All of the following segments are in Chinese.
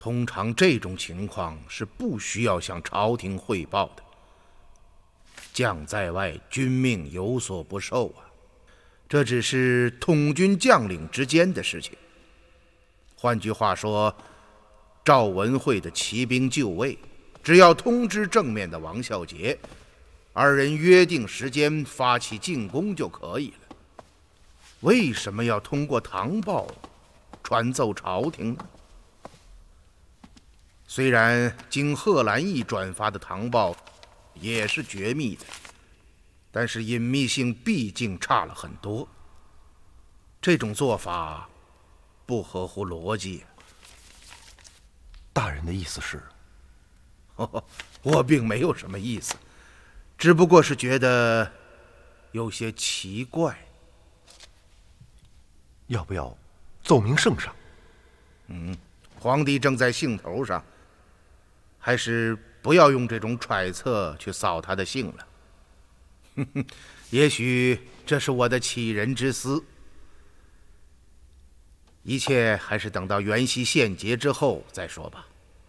通常这种情况是不需要向朝廷汇报的。将在外，君命有所不受啊，这只是统军将领之间的事情。换句话说，赵文慧的骑兵就位，只要通知正面的王孝杰，二人约定时间发起进攻就可以了。为什么要通过唐报传奏朝廷呢？虽然经贺兰义转发的唐报也是绝密的，但是隐秘性毕竟差了很多。这种做法不合乎逻辑。 大人的意思是？ 我并没有什么意思，只不过是觉得有些奇怪。 要不要奏明圣上？ 皇帝正在兴头上，还是不要用这种揣测去扫他的兴了。也许这是我的杞人之私，一切还是等到元夕献节之后再说吧。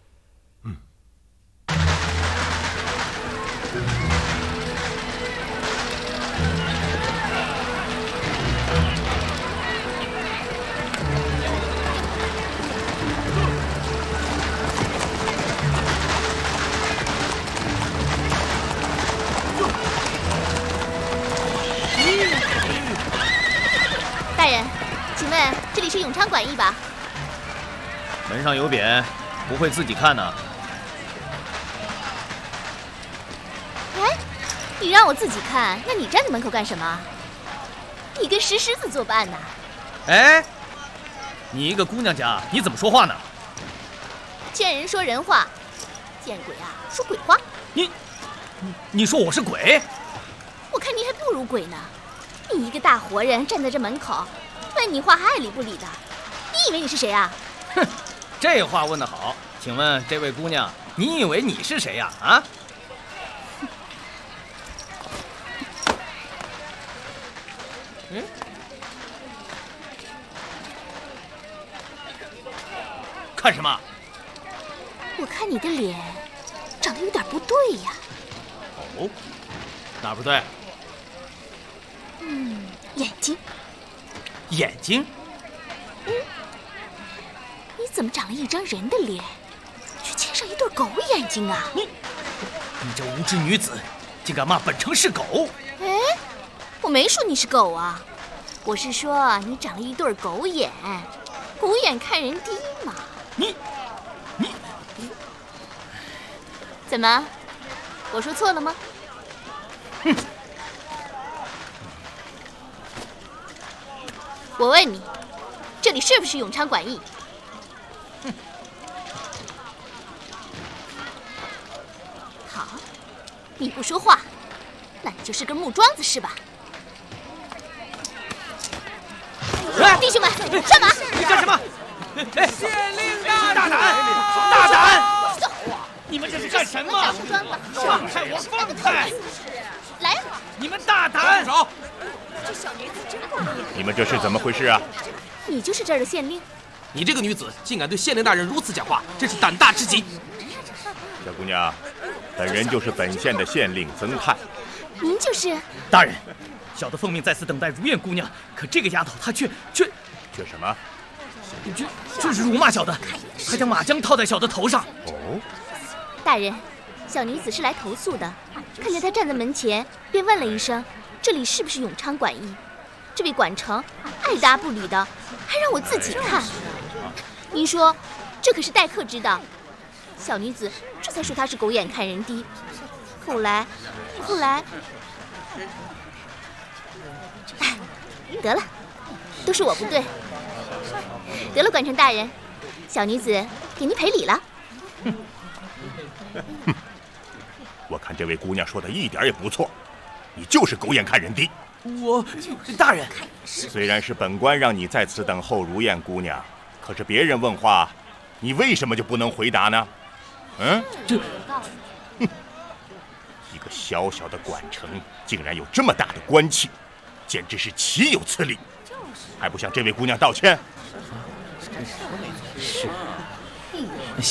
大人，请问这里是永昌馆驿吧？ 门上有匾，不会自己看呢？ 哎，你让我自己看，那你站在门口干什么？你跟石狮子作伴呢？ 哎，你一个姑娘家，你怎么说话呢？ 见人说人话，见鬼啊说鬼话。 你说我是鬼？ 我看你还不如鬼呢。你一个大活人站在这门口，问你话还爱理不理的，你以为你是谁啊？ 哼，这话问得好。请问这位姑娘，你以为你是谁呀？啊？看什么？ 我看你的脸长得有点不对呀。 哦，哪不对？ 眼睛。 眼睛？ 你怎么长了一张人的脸，却嵌上一对狗眼睛啊？ 你这无知女子，竟敢骂本城是狗！ 哎，我没说你是狗啊，我是说你长了一对狗眼，狗眼看人低嘛。 你怎么？我说错了吗？ 哼！ 我问你，这里是不是永昌馆驿？好，你不说话，那你就是根木桩子是吧？弟兄们，上马！ 你干什么？ 县令大大胆！大胆！你们这是干什么？放开我！放开！ 来呀！ 你们大胆！ 手！ 这小女子真够厉害。 你们这是怎么回事啊？ 你就是这儿的县令？ 你这个女子竟敢对县令大人如此讲话，真是胆大之极。 小姑娘，本人就是本县的县令曾泰。 您就是？ 大人，小的奉命在此等待如燕姑娘，可这个丫头她却什么？ 就是辱骂小的，还将马缰套在小的头上。 哦， 大人，小女子是来投诉的，看见她站在门前，便问了一声：“这里是不是永昌馆驿？”这位管城爱答不理的，还让我自己看。您说，这可是待客之道。小女子这才说她是狗眼看人低。后来，哎，得了，都是我不对。得了，管城大人，小女子给您赔礼了。 我看这位姑娘说的一点也不错，你就是狗眼看人低。 大人， 虽然是本官让你在此等候如燕姑娘，可是别人问话，你为什么就不能回答呢？一个小小的管城，竟然有这么大的官气，简直是岂有此理！还不向这位姑娘道歉？ 是。